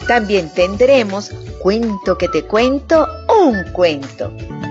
También tendremos Cuento que te cuento, un cuento.